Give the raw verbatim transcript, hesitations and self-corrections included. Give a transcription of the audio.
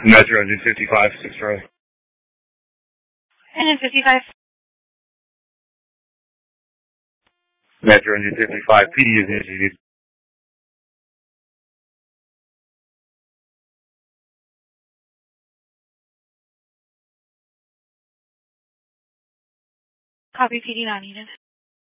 Metro engine fifty-five, six Charlie. Engine fifty-five. Metro engine fifty-five, P D is engine. Copy, P D not needed.